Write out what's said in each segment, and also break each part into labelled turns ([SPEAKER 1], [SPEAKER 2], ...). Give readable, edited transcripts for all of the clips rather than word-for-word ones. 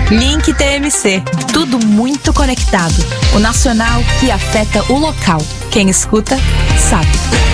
[SPEAKER 1] Link TMC. Tudo muito conectado. O nacional que afeta o local. Quem escuta, sabe.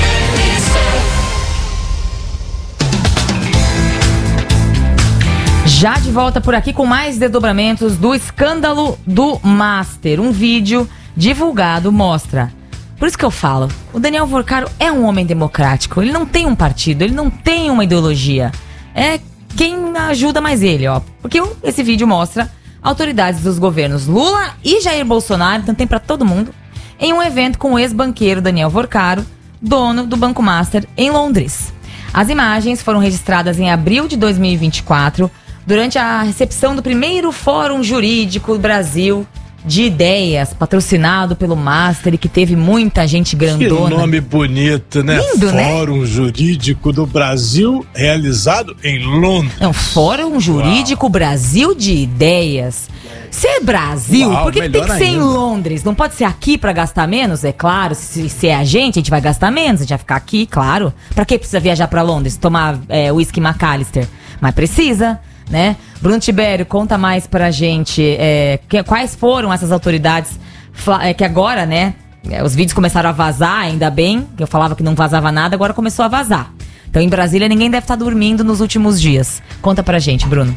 [SPEAKER 2] Já de volta por aqui com mais desdobramentos do escândalo do Master. Um vídeo divulgado mostra. Por isso que eu falo, o Daniel Vorcaro é um homem democrático. Ele não tem um partido, ele não tem uma ideologia. É quem ajuda mais ele, ó. Porque esse vídeo mostra autoridades dos governos Lula e Jair Bolsonaro, então tem pra todo mundo, em um evento com o ex-banqueiro Daniel Vorcaro, dono do Banco Master, em Londres. As imagens foram registradas em abril de 2024, durante a recepção do primeiro Fórum Jurídico do Brasil de Ideias, patrocinado pelo Master, e que teve muita gente grandona.
[SPEAKER 3] Que nome bonito, né?
[SPEAKER 2] Lindo,
[SPEAKER 3] Fórum Jurídico do Brasil, realizado em Londres.
[SPEAKER 2] Não, Fórum Jurídico Brasil de Ideias. Ser Brasil, por que tem que ser em Londres? Não pode ser aqui pra gastar menos? É claro, se é a gente vai gastar menos, a gente vai ficar aqui, claro. Pra que precisa viajar pra Londres, tomar whisky McAllister? Mas precisa, né? Bruno Tibério, conta mais pra gente quais foram essas autoridades que agora, né, os vídeos começaram a vazar, ainda bem, que eu falava que não vazava nada, agora começou a vazar. Então em Brasília ninguém deve estar dormindo nos últimos dias. Conta pra gente, Bruno.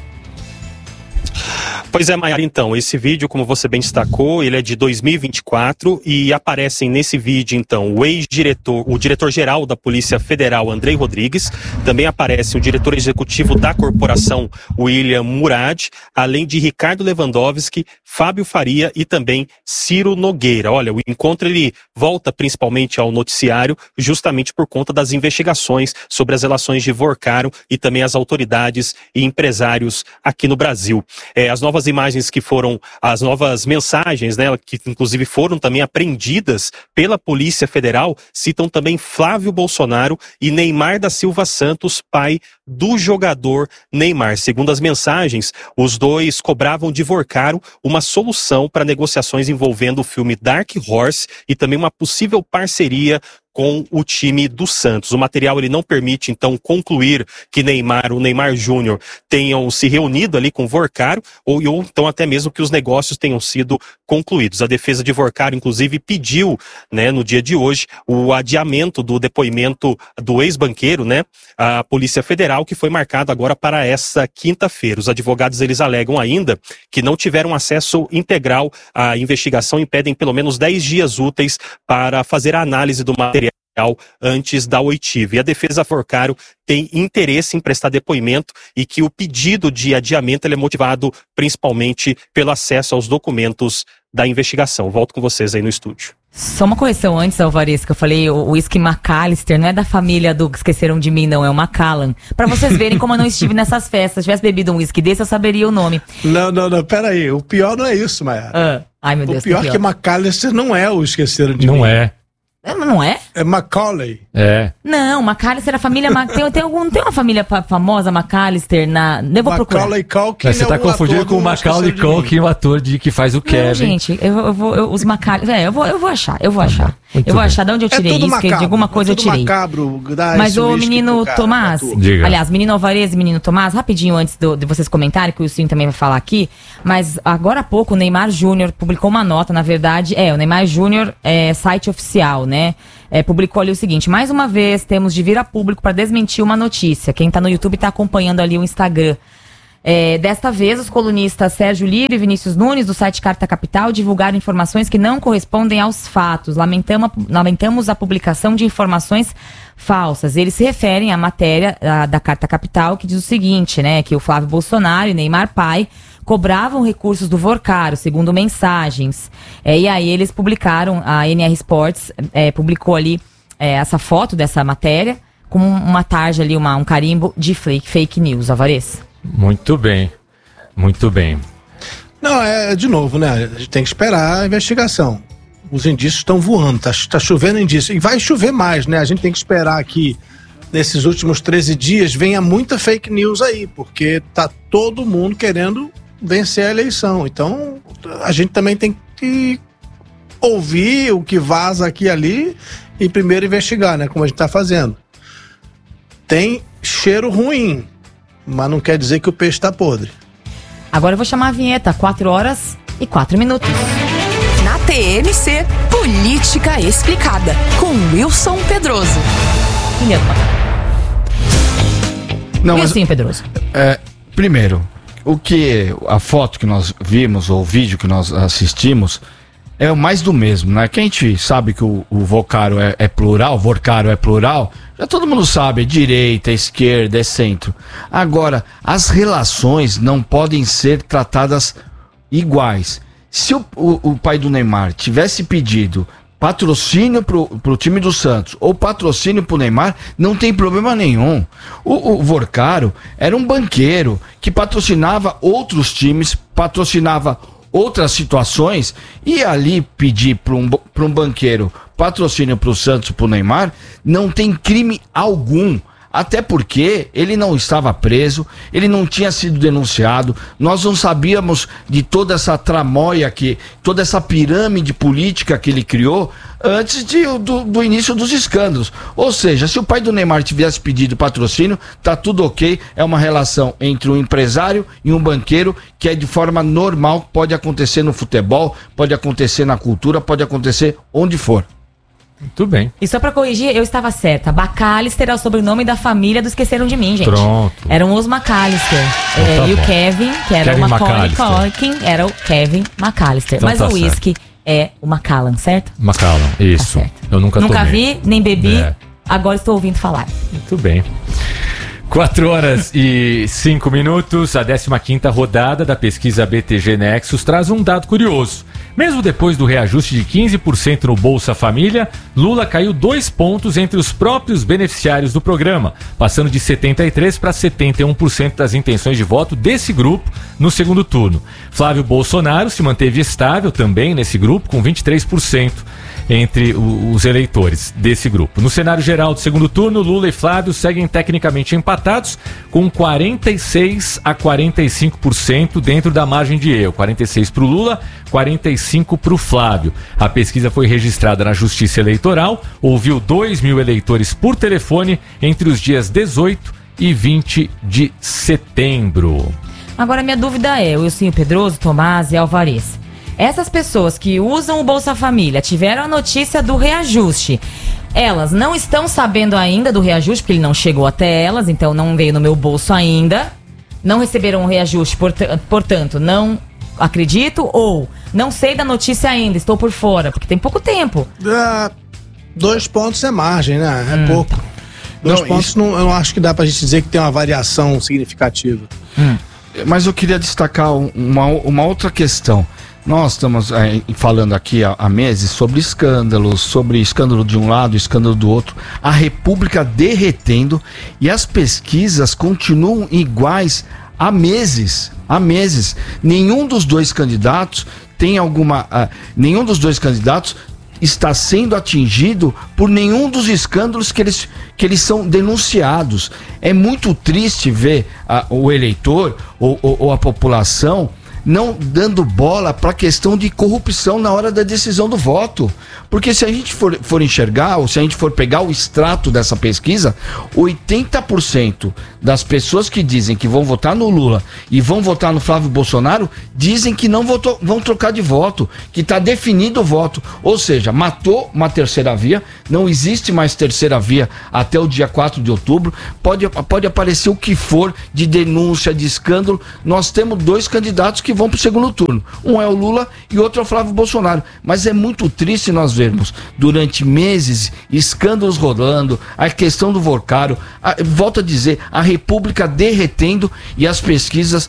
[SPEAKER 4] Pois é, Maiara, então, esse vídeo, como você bem destacou, ele é de 2024 e aparecem nesse vídeo, então, o diretor-geral da Polícia Federal, Andrei Rodrigues, também aparece o diretor executivo da corporação, William Murad, além de Ricardo Lewandowski, Fábio Faria e também Ciro Nogueira. Olha, o encontro ele volta principalmente ao noticiário justamente por conta das investigações sobre as relações de Vorcaro e também as autoridades e empresários aqui no Brasil. As novas imagens que foram, as novas mensagens, né, que inclusive foram também apreendidas pela Polícia Federal, citam também Flávio Bolsonaro e Neymar da Silva Santos, pai do jogador Neymar. Segundo as mensagens, os dois cobravam de Vorcaro uma solução para negociações envolvendo o filme Dark Horse e também uma possível parceria com o time do Santos. O material ele não permite, então, concluir que o Neymar Júnior tenham se reunido ali com Vorcaro ou então até mesmo que os negócios tenham sido concluídos. A defesa de Vorcaro, inclusive, pediu, né, no dia de hoje, o adiamento do depoimento do ex-banqueiro, né, à Polícia Federal, que foi marcado agora para essa quinta-feira. Os advogados, eles alegam ainda que não tiveram acesso integral à investigação e pedem pelo menos 10 dias úteis para fazer a análise do material antes da oitiva. E a defesa Vorcaro tem interesse em prestar depoimento e que o pedido de adiamento ele é motivado principalmente pelo acesso aos documentos da investigação. Volto com vocês aí no estúdio.
[SPEAKER 2] Só uma correção antes, Alvarez, que eu falei, o whisky McAllister não é da família do Esqueceram de Mim, não, é o Macallan. Pra vocês verem como eu não estive nessas festas. Se tivesse bebido um whisky desse, eu saberia o nome.
[SPEAKER 3] Não, peraí, o pior não é isso, Maiara.
[SPEAKER 2] Ai, meu Deus.
[SPEAKER 3] O pior é que McAllister não é o Esqueceram de Mim.
[SPEAKER 5] Não é.
[SPEAKER 2] Não é?
[SPEAKER 3] É Macaulay.
[SPEAKER 5] É.
[SPEAKER 2] Não, McAllister, a família... tem uma família famosa, McAllister, eu vou procurar.
[SPEAKER 3] Macaulay Culkin.
[SPEAKER 5] Mas você tá confundindo com o Macaulay Culkin, o ator que faz o Kevin.
[SPEAKER 2] Não, gente, os McAllister... eu vou achar. Eu vou achar de onde eu tirei isso, que de alguma coisa eu tirei.
[SPEAKER 3] Macabro,
[SPEAKER 2] mas o menino Tomás, aliás, menino Alvarez e menino Tomás, rapidinho antes de vocês comentarem, que o Wilson também vai falar aqui, mas agora há pouco o Neymar Júnior publicou uma nota, na verdade, o Neymar Júnior site oficial, né? Publicou ali o seguinte: mais uma vez temos de vir a público para desmentir uma notícia. Quem tá no YouTube tá acompanhando ali o Instagram. Desta vez, os colunistas Sérgio Lírio e Vinícius Nunes, do site Carta Capital, divulgaram informações que não correspondem aos fatos. Lamentamos a publicação de informações falsas. Eles se referem à matéria da Carta Capital, que diz o seguinte, né, que o Flávio Bolsonaro e Neymar pai cobravam recursos do Vorcaro, segundo mensagens. E aí eles publicaram, a NR Sports publicou ali essa foto dessa matéria, com uma tarja ali, um carimbo de fake news. Alvarez.
[SPEAKER 5] Muito bem.
[SPEAKER 3] Não, de novo, né? A gente tem que esperar a investigação. Os indícios estão voando, tá chovendo indício. E vai chover mais, né? A gente tem que esperar que nesses últimos 13 dias venha muita fake news aí, porque tá todo mundo querendo vencer a eleição. Então, a gente também tem que ouvir o que vaza aqui e ali e primeiro investigar, né? Como a gente tá fazendo. Tem cheiro ruim, mas não quer dizer que o peixe tá podre.
[SPEAKER 2] Agora eu vou chamar a vinheta, 4h04.
[SPEAKER 1] Na TMC, Política Explicada, com Wilson Pedroso.
[SPEAKER 2] Wilson Pedroso.
[SPEAKER 5] Primeiro, a foto que nós vimos, ou o vídeo que nós assistimos, é o mais do mesmo, né? Que a gente sabe que o vocário é plural, vocário é plural, já todo mundo sabe, é direita, é esquerda, é centro. Agora, as relações não podem ser tratadas iguais. Se o pai do Neymar tivesse pedido patrocínio pro time do Santos ou patrocínio pro Neymar, não tem problema nenhum. O Vocário era um banqueiro que patrocinava outros times, patrocinava outras situações, e ali pedir para um banqueiro patrocínio pro Santos, pro Neymar, não tem crime algum. Até porque ele não estava preso, ele não tinha sido denunciado, nós não sabíamos de toda essa tramóia, toda essa pirâmide política que ele criou antes do início dos escândalos. Ou seja, se o pai do Neymar tivesse pedido patrocínio, tá tudo ok, é uma relação entre um empresário e um banqueiro que é de forma normal, pode acontecer no futebol, pode acontecer na cultura, pode acontecer onde for.
[SPEAKER 6] Muito bem.
[SPEAKER 2] E só pra corrigir, eu estava certa. McAllister é o sobrenome da família do Esqueceram de Mim, gente.
[SPEAKER 6] Pronto.
[SPEAKER 2] Eram os McAllister.
[SPEAKER 6] Então,
[SPEAKER 2] e o Kevin, que era
[SPEAKER 6] Kevin
[SPEAKER 2] o Macaulay Culkin, era o Kevin McAllister.
[SPEAKER 6] Então
[SPEAKER 2] mas
[SPEAKER 6] tá
[SPEAKER 2] o whisky é o Macallan, certo?
[SPEAKER 6] Macallan, isso.
[SPEAKER 2] Tá certo.
[SPEAKER 6] Eu nunca
[SPEAKER 2] vi, nem bebi. Agora estou ouvindo falar.
[SPEAKER 6] Muito bem. 4h05. A 15ª rodada da pesquisa BTG Nexus traz um dado curioso. Mesmo depois do reajuste de 15% no Bolsa Família, Lula caiu 2 pontos entre os próprios beneficiários do programa, passando de 73% para 71% das intenções de voto desse grupo no segundo turno. Flávio Bolsonaro se manteve estável também nesse grupo, com 23% entre os eleitores desse grupo. No cenário geral do segundo turno, Lula e Flávio seguem tecnicamente empatados, com 46% a 45% dentro da margem de erro. 46% para o Lula, 45% para o Flávio. A pesquisa foi registrada na Justiça Eleitoral, ouviu 2.000 eleitores por telefone entre os dias 18 e 20 de setembro.
[SPEAKER 2] Agora, minha dúvida é, Wilson Pedroso, Tomás e Alvarez, essas pessoas que usam o Bolsa Família tiveram a notícia do reajuste. Elas não estão sabendo ainda do reajuste, porque ele não chegou até elas, então não veio no meu bolso ainda. Não receberam o reajuste, portanto, não acredito, ou não sei da notícia ainda, estou por fora, porque tem pouco tempo.
[SPEAKER 3] 2 pontos é margem, né? É pouco. 2 pontos eu não acho que dá pra gente dizer que tem uma variação significativa.
[SPEAKER 5] Mas eu queria destacar uma outra questão. Nós estamos falando aqui há meses sobre escândalo de um lado, escândalo do outro, a República derretendo, e as pesquisas continuam iguais há meses. Nenhum dos dois candidatos está sendo atingido por nenhum dos escândalos que eles são denunciados. É muito triste ver o eleitor ou a população não dando bola para a questão de corrupção na hora da decisão do voto. Porque se a gente for enxergar, ou se a gente for pegar o extrato dessa pesquisa, 80% das pessoas que dizem que vão votar no Lula e vão votar no Flávio Bolsonaro, dizem que não vão trocar de voto, que está definido o voto. Ou seja, matou uma terceira via, não existe mais terceira via até o dia 4 de outubro, pode aparecer o que for de denúncia, de escândalo. Nós temos 2 candidatos que vão para o segundo turno. Um é o Lula e outro é o Flávio Bolsonaro. Mas é muito triste nós vermos, durante meses, escândalos rolando, a questão do Vocário, volto a dizer, a República derretendo e as pesquisas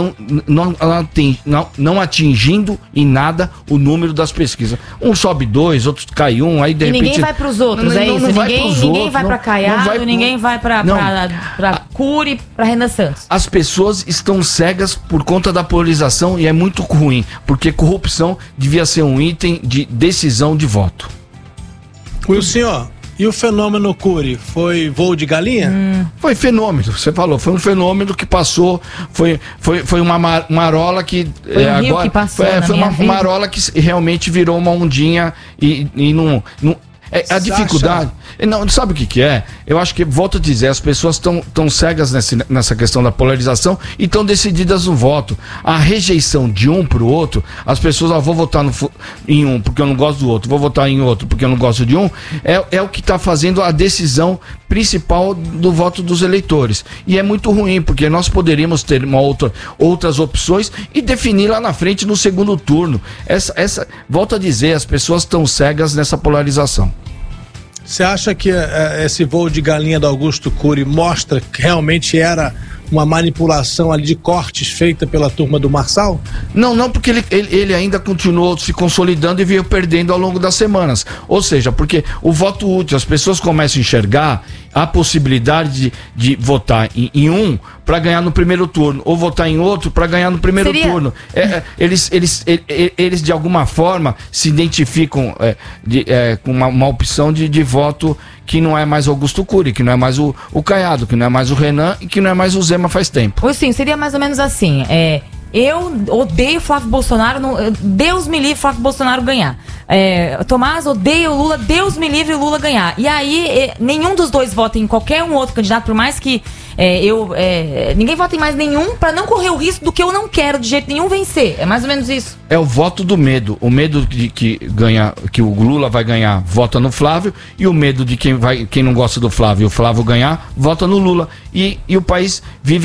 [SPEAKER 5] não atingindo em nada o número das pesquisas. Um sobe 2, outro cai 1, aí de repente...
[SPEAKER 2] ninguém vai para os outros, é isso? Ninguém vai para Caiado, ninguém vai para Cury, para Renan Santos.
[SPEAKER 5] As pessoas estão cegas por conta da polarização, e é muito ruim, porque corrupção devia ser um item de decisão de voto.
[SPEAKER 3] Wilson, e o fenômeno Cury? Foi voo de galinha?
[SPEAKER 5] Foi fenômeno, você falou, foi um fenômeno que passou, foi uma marola que...
[SPEAKER 2] Foi um rio que passou
[SPEAKER 5] foi uma marola que realmente virou uma ondinha e não... A dificuldade... Não, sabe o que é? Eu acho que, volto a dizer, as pessoas estão cegas nessa questão da polarização e estão decididas no voto. A rejeição de um pro outro, as pessoas, vou votar em um porque eu não gosto do outro, vou votar em outro porque eu não gosto de um, é o que está fazendo a decisão principal do voto dos eleitores. E é muito ruim, porque nós poderíamos ter outras opções e definir lá na frente no segundo turno. Volto a dizer, as pessoas estão cegas nessa polarização.
[SPEAKER 3] Você acha que esse voo de galinha do Augusto Cury mostra que realmente era uma manipulação ali de cortes feita pela turma do Marçal?
[SPEAKER 5] Não, porque ele ainda continuou se consolidando e veio perdendo ao longo das semanas. Ou seja, porque o voto útil, as pessoas começam a enxergar a possibilidade de votar em um para ganhar no primeiro turno, ou votar em outro para ganhar no primeiro turno. Eles de alguma forma se identificam com uma opção de voto que não é mais Augusto Cury, que não é mais o Caiado, que não é mais o Renan e que não é mais o Zema faz tempo.
[SPEAKER 2] Sim, seria mais ou menos assim. Eu odeio Flávio Bolsonaro, Deus me livre Flávio Bolsonaro ganhar. Tomás odeia o Lula, Deus me livre o Lula ganhar. E aí, nenhum dos dois vota em qualquer um outro candidato, por mais que ninguém vota em mais nenhum, pra não correr o risco do que eu não quero de jeito nenhum vencer. É mais ou menos isso.
[SPEAKER 5] É o voto do medo. O medo de que o Lula vai ganhar, vota no Flávio, e o medo de quem não gosta do Flávio e o Flávio ganhar, vota no Lula. E o país vive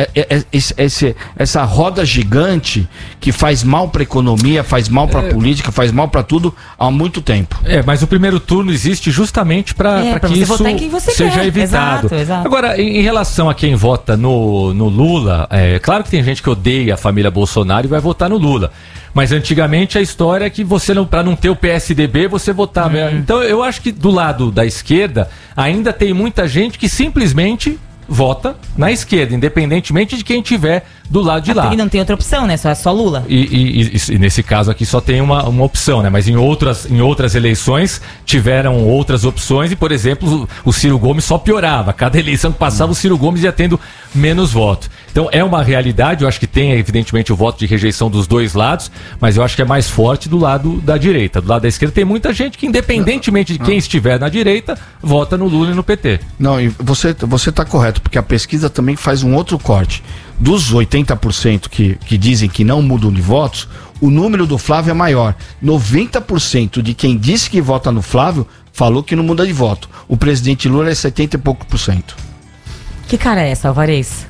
[SPEAKER 5] essa roda gigante que faz mal pra economia, faz mal pra política, faz mal pra tudo há muito tempo.
[SPEAKER 6] Mas o primeiro turno existe justamente para que isso seja evitado.
[SPEAKER 2] Exato.
[SPEAKER 6] Agora, em relação a quem vota no Lula, claro que tem gente que odeia a família Bolsonaro e vai votar no Lula. Mas antigamente a história é que você, para não ter o PSDB, você votava. Então eu acho que do lado da esquerda ainda tem muita gente que simplesmente vota na esquerda, independentemente de quem tiver do lado de lá.
[SPEAKER 2] E não tem outra opção, né? Só Lula.
[SPEAKER 6] E nesse caso aqui só tem uma opção, né? Mas em outras eleições tiveram outras opções e, por exemplo, o Ciro Gomes só piorava. Cada eleição que passava, o Ciro Gomes ia tendo menos voto. Então é uma realidade, eu acho que tem evidentemente o voto de rejeição dos dois lados, mas eu acho que é mais forte do lado da direita. Do lado da esquerda tem muita gente que, independentemente de quem estiver na direita, vota no Lula e no PT.
[SPEAKER 5] Não, e você está correto, porque a pesquisa também faz um outro corte. Dos 80% que dizem que não mudam de votos, o número do Flávio é maior. 90% de quem disse que vota no Flávio falou que não muda de voto. O presidente Lula é 70 e pouco por cento.
[SPEAKER 2] Que cara é essa, Alvarez?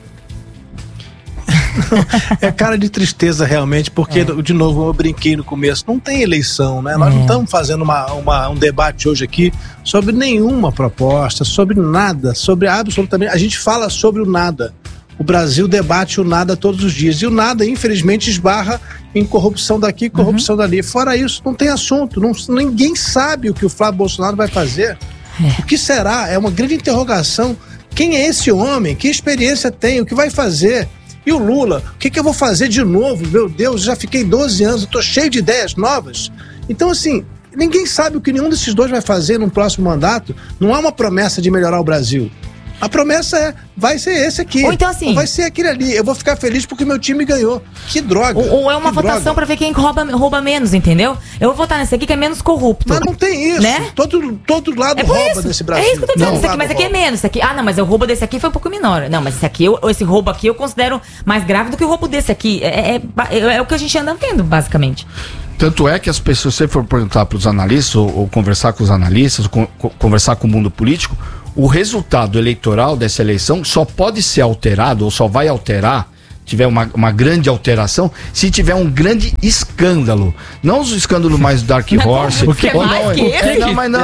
[SPEAKER 3] É cara de tristeza realmente, porque, de novo, eu brinquei no começo, não tem eleição, né? Nós não estamos fazendo um debate hoje aqui sobre nenhuma proposta, sobre nada, sobre absolutamente... A gente fala sobre o nada. O Brasil debate o nada todos os dias. E o nada, infelizmente, esbarra em corrupção daqui, corrupção dali. Fora isso, não tem assunto. Ninguém sabe o que o Flávio Bolsonaro vai fazer. O que será? É uma grande interrogação. Quem é esse homem? Que experiência tem? O que vai fazer? E o Lula? O que eu vou fazer de novo? Meu Deus, já fiquei 12 anos, estou cheio de ideias novas. Então, assim, ninguém sabe o que nenhum desses dois vai fazer no próximo mandato. Não há uma promessa de melhorar o Brasil. A promessa vai ser esse aqui.
[SPEAKER 2] Ou então assim...
[SPEAKER 3] Ou vai ser aquele ali. Eu vou ficar feliz porque meu time ganhou. Que droga.
[SPEAKER 2] Ou é uma votação pra ver quem rouba menos, entendeu? Eu vou votar nesse aqui que é menos corrupto.
[SPEAKER 3] Mas não tem isso.
[SPEAKER 2] Né?
[SPEAKER 3] Todo lado rouba desse Brasil.
[SPEAKER 2] É isso que eu tô dizendo. Mas aqui é menos. Esse aqui, não, mas o roubo desse aqui foi um pouco menor. Não, mas esse roubo aqui eu considero mais grave do que o roubo desse aqui. É o que a gente anda vendo, basicamente.
[SPEAKER 5] Tanto é que as pessoas, se você for perguntar para os analistas, ou conversar com os analistas, conversar com o mundo político, o resultado eleitoral dessa eleição só pode ser alterado, ou só vai alterar, tiver uma grande alteração, se tiver um grande escândalo. Não os escândalos mais Dark Horse.
[SPEAKER 2] O que é mais que esse?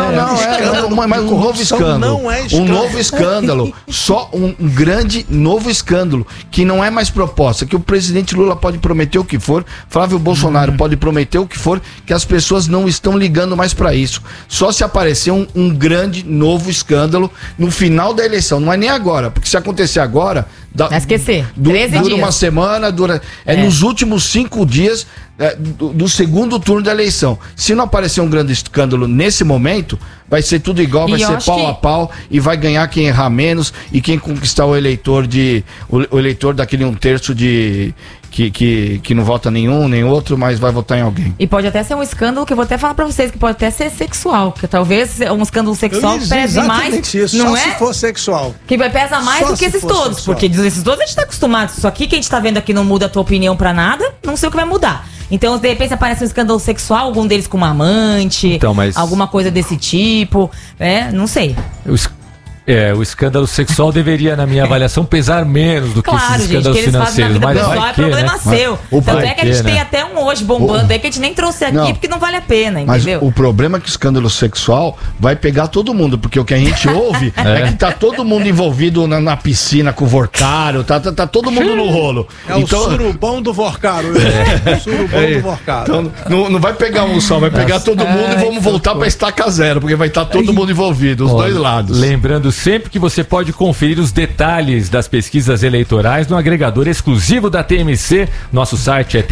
[SPEAKER 5] Mas um novo escândalo. Não é escândalo. Um novo escândalo. Só um grande novo escândalo, que não é mais proposta, que o presidente Lula pode prometer o que for, Flávio Bolsonaro pode prometer o que for, que as pessoas não estão ligando mais para isso. Só se aparecer um grande novo escândalo no final da eleição. Não é nem agora, porque se acontecer agora...
[SPEAKER 2] Vai esquecer. 13
[SPEAKER 5] dura
[SPEAKER 2] dias.
[SPEAKER 5] Uma semana, nos últimos 5 dias do segundo turno da eleição. Se não aparecer um grande escândalo nesse momento, vai ser tudo igual, vai ser pau a pau e vai ganhar quem errar menos e quem conquistar o eleitor daquele 1/3 que não vota nenhum, nem outro, mas vai votar em alguém.
[SPEAKER 2] E pode até ser um escândalo que eu vou até falar pra vocês, que pode até ser sexual, porque talvez um escândalo sexual pese mais.
[SPEAKER 3] Isso, não só se for sexual.
[SPEAKER 2] Que pesa mais só do que esses todos, sexual. Porque esses todos a gente tá acostumado. Isso aqui que a gente tá vendo aqui não muda a tua opinião pra nada, não sei o que vai mudar. Então, de repente, aparece um escândalo sexual, algum deles com uma amante, então, alguma coisa desse tipo, não sei.
[SPEAKER 6] O escândalo sexual deveria, na minha avaliação, pesar menos do que esses escândalos financeiros.
[SPEAKER 2] Mas pessoal, é problema seu. Tanto é que a gente tem até um hoje bombando aí que a gente nem trouxe aqui porque não vale a pena, entendeu?
[SPEAKER 5] Mas o problema é que o escândalo sexual vai pegar todo mundo, porque o que a gente ouve é que tá todo mundo envolvido na piscina com o Vorcaro, tá todo mundo no rolo.
[SPEAKER 3] Então, o surubão do Vorcaro. O surubão do Vorcaro.
[SPEAKER 5] Então, não vai pegar um só, vai pegar todo mundo e vamos voltar pra estaca zero, porque vai estar todo mundo envolvido, os dois lados.
[SPEAKER 6] Lembrando sempre que você pode conferir os detalhes das pesquisas eleitorais no agregador exclusivo da TMC. Nosso site é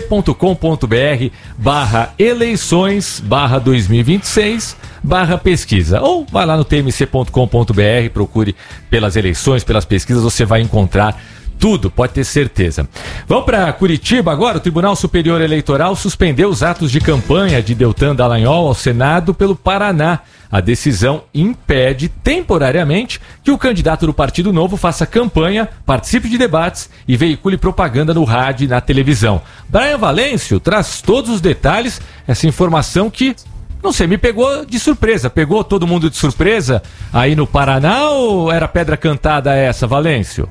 [SPEAKER 6] tmc.com.br/eleições/2026/pesquisa. Ou vai lá no tmc.com.br, procure pelas eleições, pelas pesquisas, você vai encontrar tudo, pode ter certeza. Vamos para Curitiba agora. O Tribunal Superior Eleitoral suspendeu os atos de campanha de Deltan Dallagnol ao Senado pelo Paraná. A decisão impede temporariamente que o candidato do Partido Novo faça campanha, participe de debates e veicule propaganda no rádio e na televisão. Brian Valêncio traz todos os detalhes, essa informação que, não sei, me pegou de surpresa. Pegou todo mundo de surpresa aí no Paraná ou era pedra cantada essa, Valêncio?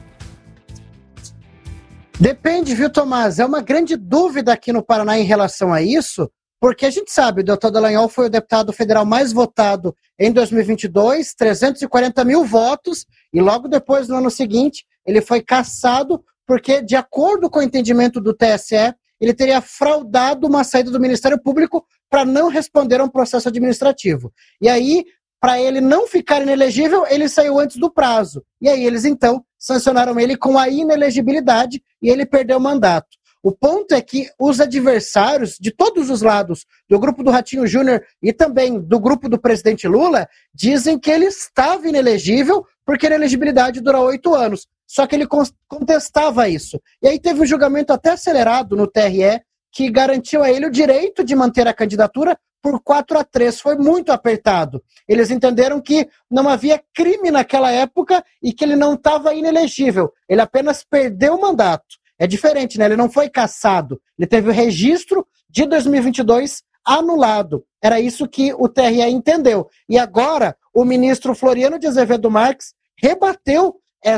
[SPEAKER 7] Depende, viu, Tomás? É uma grande dúvida aqui no Paraná em relação a isso, porque a gente sabe, o Deltan Dallagnol foi o deputado federal mais votado em 2022, 340 mil votos, e logo depois, no ano seguinte, ele foi cassado porque, de acordo com o entendimento do TSE, ele teria fraudado uma saída do Ministério Público para não responder a um processo administrativo. E aí, para ele não ficar inelegível, ele saiu antes do prazo. E aí eles, então, sancionaram ele com a inelegibilidade e ele perdeu o mandato. O ponto é que os adversários de todos os lados, do grupo do Ratinho Júnior e também do grupo do presidente Lula, dizem que ele estava inelegível porque a inelegibilidade dura 8 anos. Só que ele contestava isso. E aí teve um julgamento até acelerado no TRE que garantiu a ele o direito de manter a candidatura por 4-3, foi muito apertado. Eles entenderam que não havia crime naquela época e que ele não estava inelegível, ele apenas perdeu o mandato. É diferente, né? Ele não foi cassado, ele teve o registro de 2022 anulado. Era isso que o TRE entendeu. E agora, o ministro Floriano de Azevedo Marques rebateu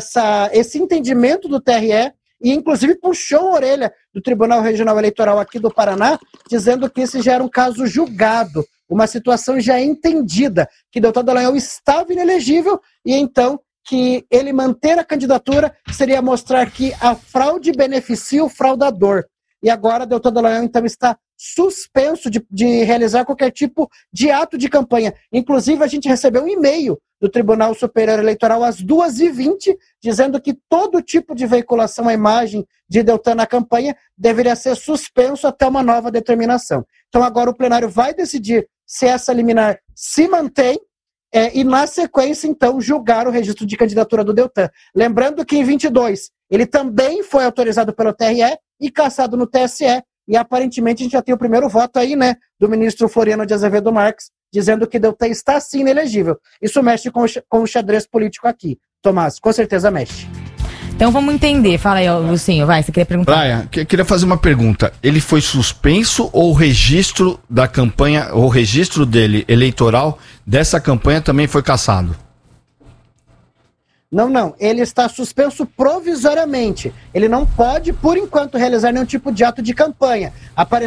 [SPEAKER 7] esse entendimento do TRE e, inclusive, puxou a orelha do Tribunal Regional Eleitoral aqui do Paraná, dizendo que esse já era um caso julgado, uma situação já entendida, que Deltan Dallagnol estava inelegível e, então, que ele manter a candidatura seria mostrar que a fraude beneficia o fraudador. E agora Deltan Dallagnol, então, está suspenso de realizar qualquer tipo de ato de campanha. Inclusive, a gente recebeu um e-mail do Tribunal Superior Eleitoral às 2h20, dizendo que todo tipo de veiculação à imagem de Deltan na campanha deveria ser suspenso até uma nova determinação. Então agora o plenário vai decidir se essa liminar se mantém e na sequência então julgar o registro de candidatura do Deltan. Lembrando que em 22 ele também foi autorizado pelo TRE e cassado no TSE e aparentemente a gente já tem o primeiro voto aí, né, do ministro Floriano de Azevedo Marques, dizendo que Deltan está sim inelegível. Isso mexe com o xadrez político aqui. Tomás, com certeza mexe.
[SPEAKER 2] Então vamos entender. Fala aí, Lucinho, vai, você queria perguntar?
[SPEAKER 5] Brian, queria fazer uma pergunta. Ele foi suspenso ou o registro da campanha, o registro dele eleitoral dessa campanha também foi cassado?
[SPEAKER 7] Não. Ele está suspenso provisoriamente. Ele não pode, por enquanto, realizar nenhum tipo de ato de campanha.